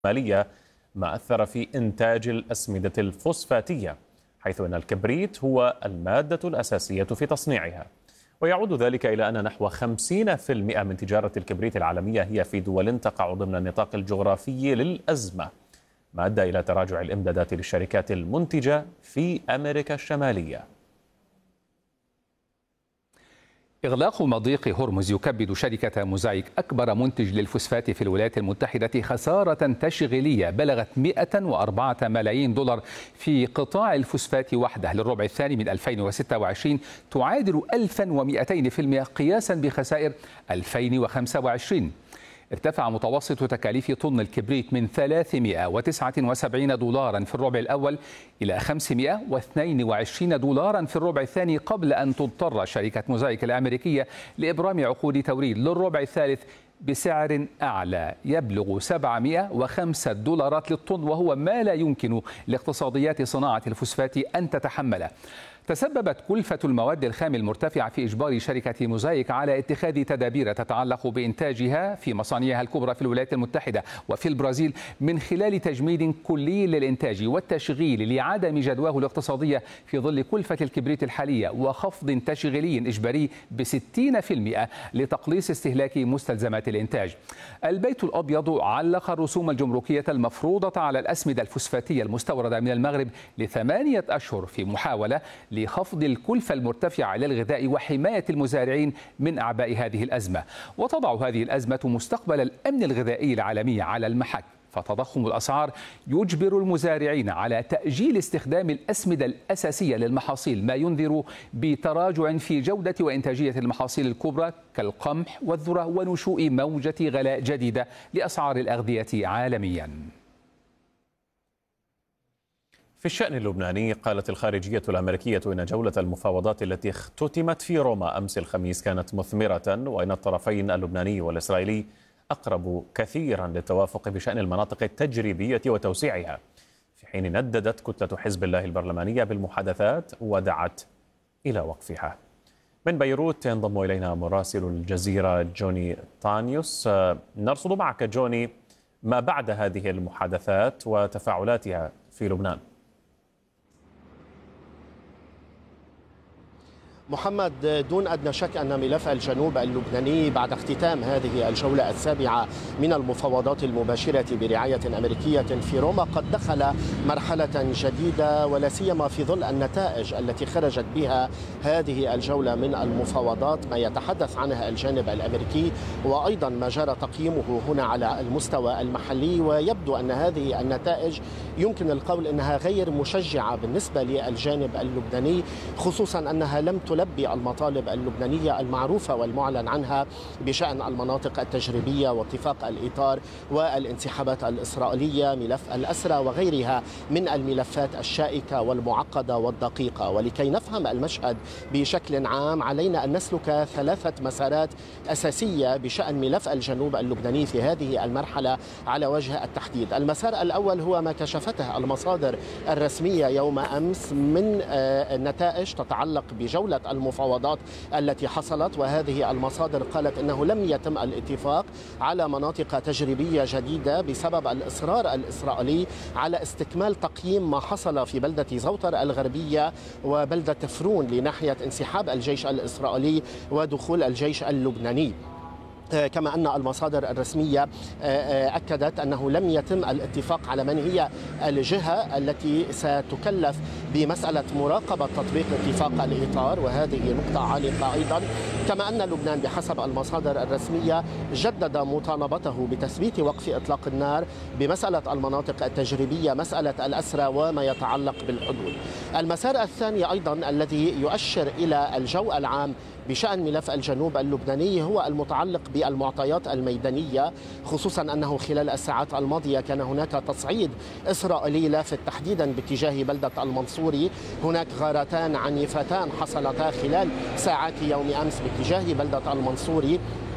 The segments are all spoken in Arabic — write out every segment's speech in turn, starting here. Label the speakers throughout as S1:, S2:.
S1: مالية ما أثر في إنتاج الأسمدة الفوسفاتية، حيث أن الكبريت هو المادة الأساسية في تصنيعها. ويعود ذلك إلى أن نحو 50% من تجارة الكبريت العالمية هي في دول تقع ضمن النطاق الجغرافي للأزمة، ما أدى إلى تراجع الإمدادات للشركات المنتجة في أمريكا الشمالية.
S2: إغلاق مضيق هرمز يكبد شركة موزايك أكبر منتج للفوسفات في الولايات المتحدة خسارة تشغيلية بلغت 104 ملايين دولار في قطاع الفوسفات وحده للربع الثاني من 2026، تعادل 1200% قياسا بخسائر 2025. ارتفع متوسط تكاليف طن الكبريت من 379 دولارا في الربع الأول إلى 522 دولارا في الربع الثاني، قبل أن تضطر شركة موزايك الأمريكية لإبرام عقود توريد للربع الثالث بسعر أعلى يبلغ 705 دولارات للطن، وهو ما لا يمكن لاقتصاديات صناعة الفوسفات أن تتحمله. تسببت كلفة المواد الخام المرتفعة في إجبار شركة موزايك على اتخاذ تدابير تتعلق بإنتاجها في مصانعها الكبرى في الولايات المتحدة وفي البرازيل، من خلال تجميد كلي للإنتاج والتشغيل لعدم جدواه الاقتصادية في ظل كلفة الكبريت الحالية، وخفض تشغيلي إجباري ب60% لتقليص استهلاك مستلزمات الإنتاج. البيت الأبيض علق الرسوم الجمركية المفروضة على الأسمدة الفوسفاتية المستوردة من المغرب ل8 أشهر في محاولة لخفض الكلفة المرتفعة للغذاء وحماية المزارعين من أعباء هذه الأزمة. وتضع هذه الأزمة مستقبل الأمن الغذائي العالمي على المحك، فتضخم الأسعار يجبر المزارعين على تأجيل استخدام الأسمدة الأساسية للمحاصيل، ما ينذر بتراجع في جودة وإنتاجية المحاصيل الكبرى كالقمح والذرة ونشوء موجة غلاء جديدة لأسعار الأغذية عالميا.
S1: في الشأن اللبناني، قالت الخارجية الأمريكية إن جولة المفاوضات التي اختتمت في روما أمس الخميس كانت مثمرة، وإن الطرفين اللبناني والإسرائيلي أقرب كثيرا للتوافق بشأن المناطق التجريبية وتوسيعها، في حين نددت كتلة حزب الله البرلمانية بالمحادثات ودعت إلى وقفها. من بيروت ينضم إلينا مراسل الجزيرة جوني طانيوس. نرصد معك جوني ما بعد هذه المحادثات وتفاعلاتها في لبنان.
S3: محمد، دون أدنى شك أن ملف الجنوب اللبناني بعد اختتام هذه الجولة السابعة من المفاوضات المباشرة برعاية أمريكية في روما قد دخل مرحلة جديدة، ولا سيما في ظل النتائج التي خرجت بها هذه الجولة من المفاوضات، ما يتحدث عنها الجانب الأمريكي وأيضا ما جرى تقييمه هنا على المستوى المحلي. ويبدو أن هذه النتائج يمكن القول أنها غير مشجعة بالنسبة للجانب اللبناني، خصوصا أنها لم تلبي المطالب اللبنانية المعروفة والمعلن عنها بشأن المناطق التجريبية واتفاق الإطار والانسحابات الإسرائيلية، ملف الأسرى وغيرها من الملفات الشائكة والمعقدة والدقيقة. ولكي نفهم المشهد بشكل عام علينا أن نسلك 3 مسارات أساسية بشأن ملف الجنوب اللبناني في هذه المرحلة على وجه التحديد. المسار الأول هو ما كشفته المصادر الرسمية يوم أمس من نتائج تتعلق بجولة المفاوضات التي حصلت، وهذه المصادر قالت أنه لم يتم الاتفاق على مناطق تجريبية جديدة بسبب الإصرار الإسرائيلي على استكمال تقييم ما حصل في بلدة زوطر الغربية وبلدة فرون لناحية انسحاب الجيش الإسرائيلي ودخول الجيش اللبناني. كما أن المصادر الرسمية أكدت أنه لم يتم الاتفاق على من هي الجهة التي ستكلف بمسألة مراقبة تطبيق اتفاق الإطار، وهذه نقطة عالقة أيضا. كما أن لبنان بحسب المصادر الرسمية جدد مطالبته بتثبيت وقف إطلاق النار بمسألة المناطق التجريبية، مسألة الأسرى وما يتعلق بالحدود. المسار الثاني أيضا الذي يؤشر إلى الجو العام بشأن ملف الجنوب اللبناني هو المتعلق بالمعطيات الميدانية، خصوصا أنه خلال الساعات الماضية كان هناك تصعيد إسرائيلي لافت تحديدا باتجاه بلدة المنصوري. هناك غارتان عنيفتان حصلتا خلال ساعات يوم أمس باتجاه بلدة المنصوري.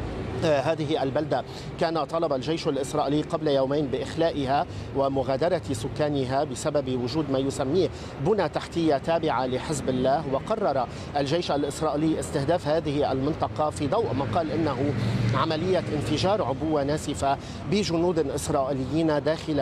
S3: هذه البلدة كان طلب الجيش الإسرائيلي قبل يومين بإخلائها ومغادرة سكانها بسبب وجود ما يسميه بنى تحتية تابعة لحزب الله، وقرر الجيش الإسرائيلي استهداف هذه المنطقة في ضوء ما قال إنه عملية انفجار عبوة ناسفة بجنود إسرائيليين داخل